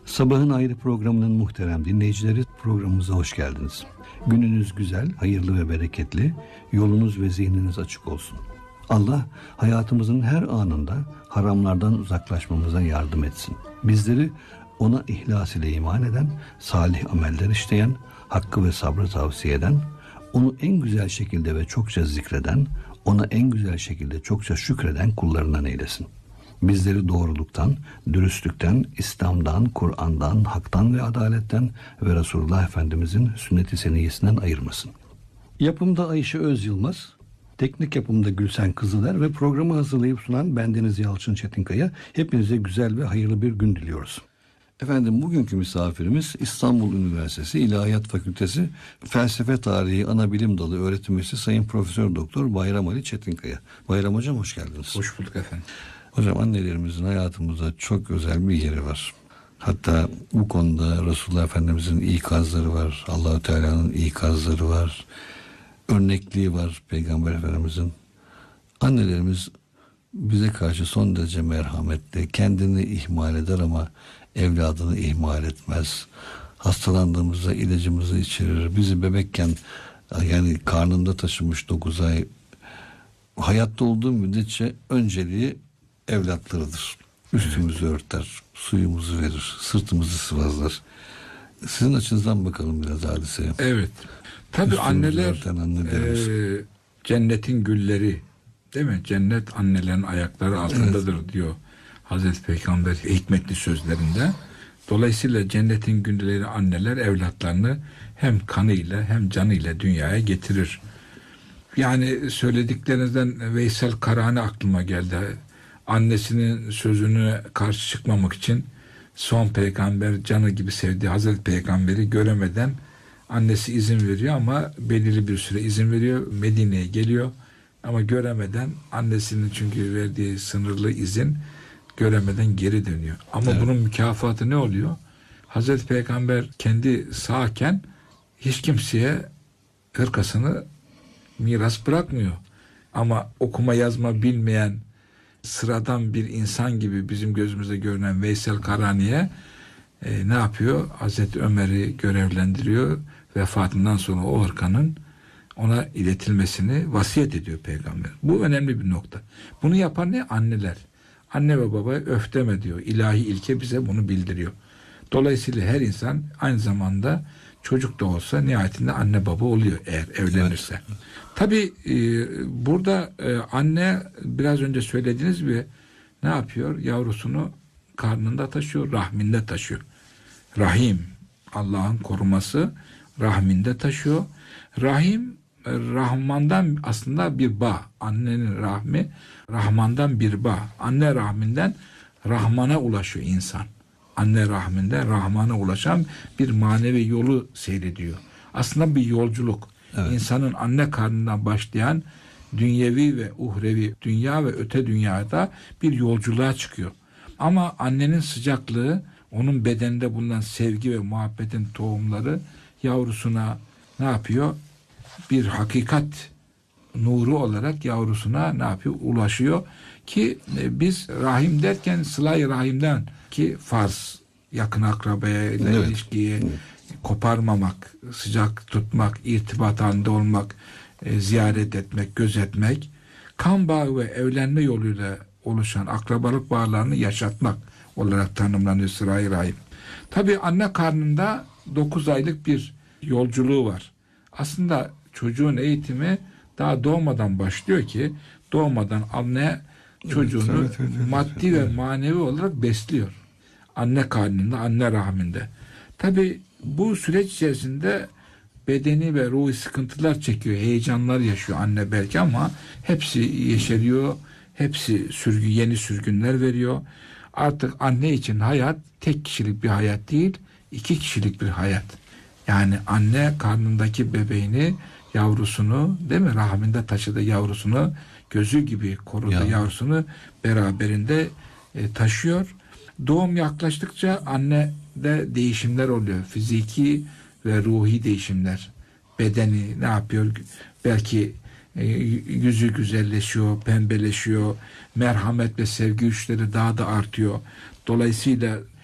Sabahın Ayrı programının muhterem dinleyicileri, programımıza hoş geldiniz. Gününüz güzel, hayırlı ve bereketli, yolunuz ve zihniniz açık olsun. Allah hayatımızın her anında haramlardan uzaklaşmamıza yardım etsin. Bizleri ona ihlas ile iman eden, salih ameller işleyen, hakkı ve sabrı tavsiye eden, onu en güzel şekilde ve çokça zikreden, ona en güzel şekilde çokça şükreden kullarından eylesin. Bizleri doğruluktan, dürüstlükten, İslam'dan, Kur'an'dan, haktan ve adaletten ve Resulullah Efendimizin sünnet-i seniyyesinden ayırmasın. Yapımda Ayşe Özyılmaz, teknik yapımda Gülsen Kızıler ve programı hazırlayıp sunan bendeniz Yalçın Çetinkaya. Hepinize güzel ve hayırlı bir gün diliyoruz. Efendim, bugünkü misafirimiz İstanbul Üniversitesi İlahiyat Fakültesi Felsefe Tarihi Anabilim Dalı Öğretim Üyesi Sayın Profesör Doktor Bayram Ali Çetinkaya. Bayram Hocam, hoş geldiniz. Hoş bulduk efendim. Hocam, annelerimizin hayatımızda çok özel bir yeri var. Hatta bu konuda Resulullah Efendimizin ikazları var. Allah-u Teala'nın ikazları var. Örnekliği var Peygamber Efendimizin. Annelerimiz bize karşı son derece merhametli. Kendini ihmal eder ama evladını ihmal etmez. Hastalandığımızda ilacımızı içirir. Bizi bebekken, yani karnında taşımış 9 ay, hayatta olduğu müddetçe önceliği evlatlarıdır. Üstümüzü örter, suyumuzu verir, sırtımızı sıvazlar. Sizin açınızdan bakalım biraz hadiseye. Evet. Tabii anneler cennetin gülleri, değil mi? Cennet annelerin ayakları altındadır, evet, diyor Hazreti Peygamber hikmetli sözlerinde. Dolayısıyla cennetin gülleri anneler evlatlarını hem kanıyla hem canıyla dünyaya getirir. Yani söylediklerinizden Veysel Karani aklıma geldi. Annesinin sözüne karşı çıkmamak için son peygamber, canı gibi sevdiği Hazreti Peygamber'i göremeden annesi izin veriyor ama belirli bir süre izin veriyor. Medine'ye geliyor ama göremeden, annesinin çünkü verdiği sınırlı izin, göremeden geri dönüyor. Ama evet, bunun mükafatı ne oluyor? Hazreti Peygamber kendi sağken hiç kimseye hırkasını miras bırakmıyor. Ama okuma yazma bilmeyen sıradan bir insan gibi bizim gözümüzde görünen Veysel Karani'ye ne yapıyor? Hazreti Ömer'i görevlendiriyor. Vefatından sonra o hırkanın ona iletilmesini vasiyet ediyor Peygamber. Bu önemli bir nokta. Bunu yapan ne? Anneler. Anne ve baba öf deme diyor. İlahi ilke bize bunu bildiriyor. Dolayısıyla her insan aynı zamanda çocuk da olsa nihayetinde anne baba oluyor eğer evlenirse. Evet. Tabii burada anne biraz önce söylediğiniz gibi ne yapıyor? Yavrusunu karnında taşıyor, rahminde taşıyor. Rahim, Allah'ın koruması, rahminde taşıyor. Rahim, Rahman'dan aslında bir bağ. Annenin rahmi, Rahman'dan bir bağ. Anne rahminden Rahman'a ulaşıyor insan. Anne rahminden Rahman'a ulaşan bir manevi yolu seyrediyor. Aslında bir yolculuk. Evet. İnsanın anne karnından başlayan dünyevi ve uhrevi, dünya ve öte dünyada bir yolculuğa çıkıyor. Ama annenin sıcaklığı, onun bedeninde bulunan sevgi ve muhabbetin tohumları yavrusuna ne yapıyor? Bir hakikat nuru olarak yavrusuna ne yapıyor? Ulaşıyor ki biz rahim derken sıla-i rahimden ki farz, yakın akrabaya ile evet, ilişkiyi koparmamak, sıcak tutmak, irtibat halinde olmak, ziyaret etmek, gözetmek, kan bağı ve evlenme yoluyla oluşan akrabalık bağlarını yaşatmak olarak tanımlanıyor sıla-i rahim. Tabii anne karnında 9 aylık bir yolculuğu var. Aslında çocuğun eğitimi daha doğmadan başlıyor ki doğmadan anne çocuğunu maddi ve manevi olarak besliyor. Anne karnında, anne rahminde. Tabii bu süreç içerisinde bedeni ve ruhi sıkıntılar çekiyor, heyecanlar yaşıyor anne belki ama hepsi yeşeriyor, hepsi yeni sürgünler veriyor. Artık anne için hayat tek kişilik bir hayat değil, 2 kişilik bir hayat. Yani anne karnındaki bebeğini, yavrusunu, değil mi, rahminde taşıdığı yavrusunu, gözü gibi koruduğu yavrusunu beraberinde taşıyor. Doğum yaklaştıkça annede değişimler oluyor. Fiziki ve ruhi değişimler. Bedeni ne yapıyor? Belki yüzü güzelleşiyor, pembeleşiyor. Merhamet ve sevgi güçleri daha da artıyor. Dolayısıyla